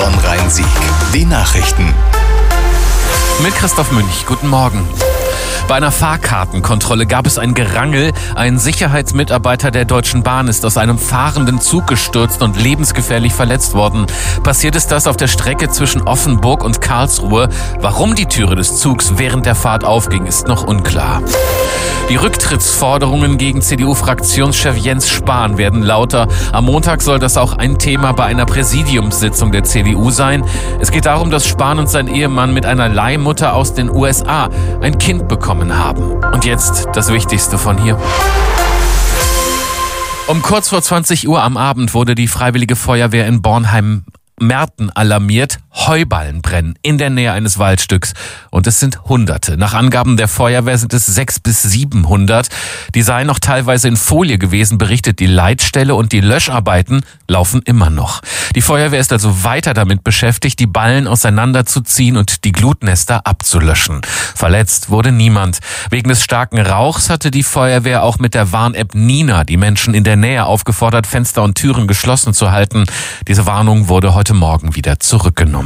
Bonn-Rhein-Sieg. Die Nachrichten. Mit Christoph Münch, guten Morgen. Bei einer Fahrkartenkontrolle gab es ein Gerangel. Ein Sicherheitsmitarbeiter der Deutschen Bahn ist aus einem fahrenden Zug gestürzt und lebensgefährlich verletzt worden. Passiert ist das auf der Strecke zwischen Offenburg und Karlsruhe. Warum die Türe des Zugs während der Fahrt aufging, ist noch unklar. Die Rücktrittsforderungen gegen CDU-Fraktionschef Jens Spahn werden lauter. Am Montag soll das auch ein Thema bei einer Präsidiumssitzung der CDU sein. Es geht darum, dass Spahn und sein Ehemann mit einer Leihmutter aus den USA ein Kind bekommen haben. Und jetzt das Wichtigste von hier. Um kurz vor 20 Uhr am Abend wurde die Freiwillige Feuerwehr in Bornheim-Merten alarmiert. Heuballen brennen in der Nähe eines Waldstücks. Und es sind Hunderte. Nach Angaben der Feuerwehr sind es 600 bis 700. Die seien noch teilweise in Folie gewesen, berichtet die Leitstelle, und die Löscharbeiten laufen immer noch. Die Feuerwehr ist also weiter damit beschäftigt, die Ballen auseinanderzuziehen und die Glutnester abzulöschen. Verletzt wurde niemand. Wegen des starken Rauchs hatte die Feuerwehr auch mit der Warn-App Nina die Menschen in der Nähe aufgefordert, Fenster und Türen geschlossen zu halten. Diese Warnung wurde heute Morgen wieder zurückgenommen.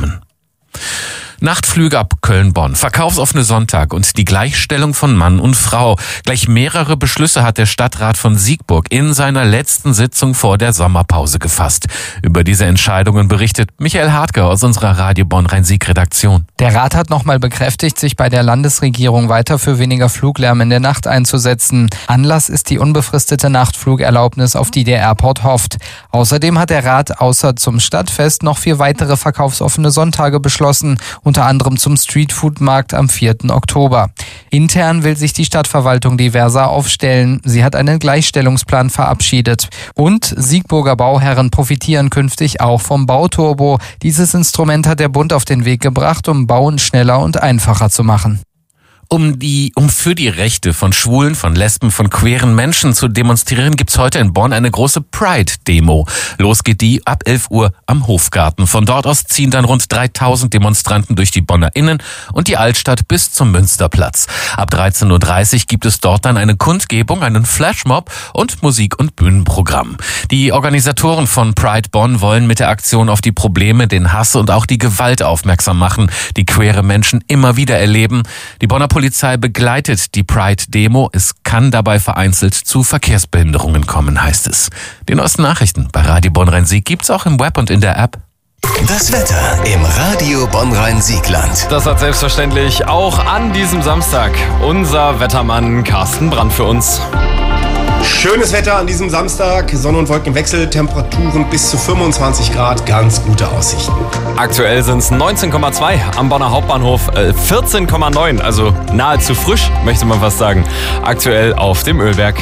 Nachtflüge ab Köln-Bonn, verkaufsoffene Sonntag und die Gleichstellung von Mann und Frau. Gleich mehrere Beschlüsse hat der Stadtrat von Siegburg in seiner letzten Sitzung vor der Sommerpause gefasst. Über diese Entscheidungen berichtet Michael Hartke aus unserer Radio Bonn-Rhein-Sieg-Redaktion. Der Rat hat nochmal bekräftigt, sich bei der Landesregierung weiter für weniger Fluglärm in der Nacht einzusetzen. Anlass ist die unbefristete Nachtflugerlaubnis, auf die der Airport hofft. Außerdem hat der Rat außer zum Stadtfest noch 4 weitere verkaufsoffene Sonntage beschlossen, unter anderem zum Streetfood-Markt am 4. Oktober. Intern will sich die Stadtverwaltung diverser aufstellen. Sie hat einen Gleichstellungsplan verabschiedet. Und Siegburger Bauherren profitieren künftig auch vom Bauturbo. Dieses Instrument hat der Bund auf den Weg gebracht, um Bauen schneller und einfacher zu machen. Um für die Rechte von Schwulen, von Lesben, von queeren Menschen zu demonstrieren, gibt's heute in Bonn eine große Pride-Demo. Los geht die ab 11 Uhr am Hofgarten. Von dort aus ziehen dann rund 3000 Demonstranten durch die Bonner Innen- und die Altstadt bis zum Münsterplatz. Ab 13.30 Uhr gibt es dort dann eine Kundgebung, einen Flashmob und Musik- und Bühnenprogramm. Die Organisatoren von Pride Bonn wollen mit der Aktion auf die Probleme, den Hass und auch die Gewalt aufmerksam machen, die queere Menschen immer wieder erleben. Die Bonner Polizei begleitet die Pride-Demo. Es kann dabei vereinzelt zu Verkehrsbehinderungen kommen, heißt es. Die neuesten Nachrichten bei Radio Bonn-Rhein-Sieg gibt's auch im Web und in der App. Das Wetter im Radio Bonn-Rhein-Siegland. Das hat selbstverständlich auch an diesem Samstag unser Wettermann Carsten Brandt für uns. Schönes Wetter an diesem Samstag, Sonne- und Wolkenwechsel, Temperaturen bis zu 25 Grad, ganz gute Aussichten. Aktuell sind es 19,2 am Bonner Hauptbahnhof, 14,9, also nahezu frisch, möchte man fast sagen, aktuell auf dem Ölberg.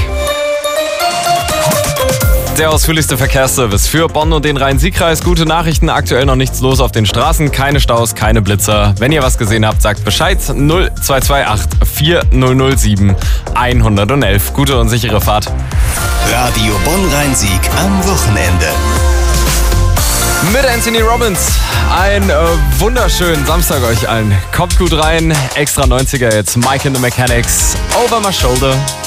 Der ausführlichste Verkehrsservice für Bonn und den Rhein-Sieg-Kreis. Gute Nachrichten, aktuell noch nichts los auf den Straßen, keine Staus, keine Blitzer. Wenn ihr was gesehen habt, sagt Bescheid. 0228 4007 111. Gute und sichere Fahrt. Radio Bonn-Rhein-Sieg am Wochenende. Mit Anthony Robbins. Ein wunderschönen Samstag euch allen. Kommt gut rein. Extra 90er jetzt. Mike and the Mechanics. Over my shoulder.